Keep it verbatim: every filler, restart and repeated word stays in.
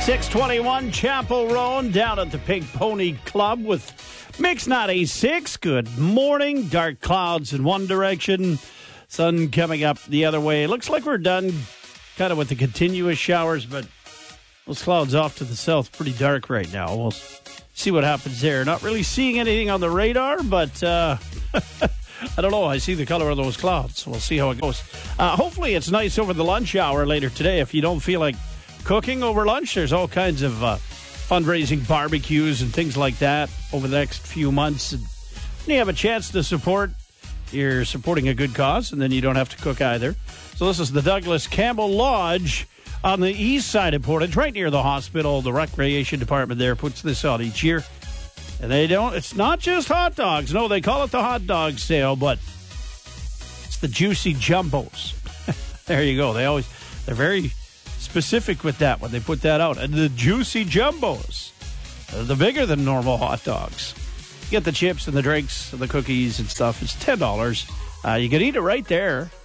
six twenty-one Chapel Road down at the Pink Pony Club with Mix ninety-six. Good morning. Dark clouds in one direction. Sun coming up the other way. Looks like we're done kind of with the continuous showers, but those clouds off to the south pretty dark right now. We'll see what happens there. Not really seeing anything on the radar, but uh, I don't know. I see the color of those clouds. We'll see how it goes. Uh, hopefully it's nice over the lunch hour later today. If you don't feel like cooking over lunch, there's all kinds of uh, fundraising barbecues and things like that over the next few months. And you have a chance to support. You're supporting a good cause, and then you don't have to cook either. So this is the Douglas Campbell Lodge on the east side of Portage, right near the hospital. The recreation department there puts this on each year. And they don't, it's not just hot dogs. No, they call it the hot dog sale, but it's the juicy jumbos. There you go. They always, they're very specific with that when they put that out. And the juicy jumbos, uh, the bigger than normal hot dogs. You get the chips and the drinks and the cookies and stuff. It's ten dollars. Uh, you can eat it right there.